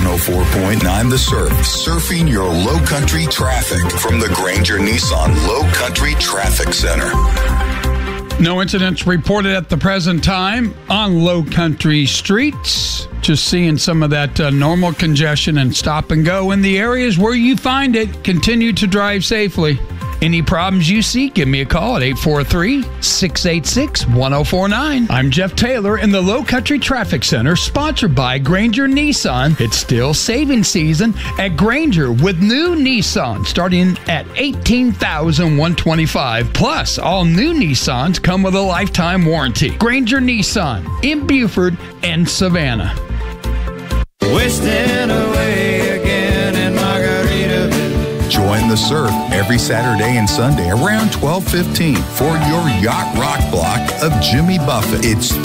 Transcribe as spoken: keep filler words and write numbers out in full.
one oh four point nine The Surf. Surfing your low country traffic from the Granger Nissan Low Country Traffic Center. No incidents reported at the present time on low country streets. Just seeing some of that uh, normal congestion and stop and go in the areas where you find it. Continue to drive safely. Any problems you see, give me a call at eight four three, six eight six, one oh four nine. I'm Jeff Taylor in the Low Country Traffic Center, sponsored by Granger Nissan. It's still saving season at Granger with new Nissan starting at eighteen thousand one hundred twenty-five dollars. Plus, all new Nissans come with a lifetime warranty. Granger Nissan in Buford and Savannah. Wasting away again in Margaritaville. Join the surf every Saturday and Sunday around twelve fifteen for your Yacht Rock block of Jimmy Buffett. It's